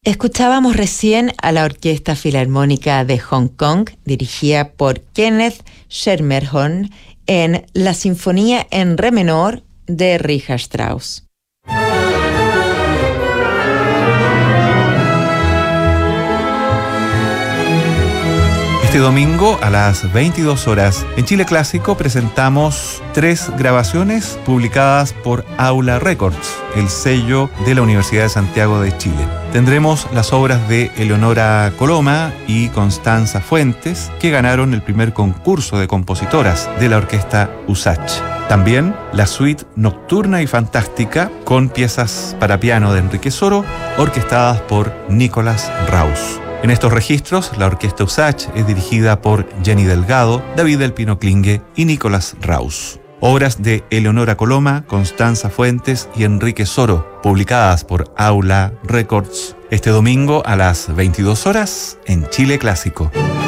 Escuchábamos recién a la Orquesta Filarmónica de Hong Kong, dirigida por Kenneth Schermerhorn, en la Sinfonía en Re menor de Richard Strauss. Este domingo a las 22 horas en Chile Clásico presentamos 3 grabaciones publicadas por Aula Records, el sello de la Universidad de Santiago de Chile. Tendremos las obras de Eleonora Coloma y Constanza Fuentes, que ganaron el primer concurso de compositoras de la orquesta USACH. También la suite nocturna y fantástica con piezas para piano de Enrique Soro, orquestadas por Nicolás Raus. En estos registros, la orquesta USACH es dirigida por Jenny Delgado, David del Pino Klinge y Nicolás Raus. Obras de Eleonora Coloma, Constanza Fuentes y Enrique Soro, publicadas por Aula Records, este domingo a las 22 horas en Chile Clásico.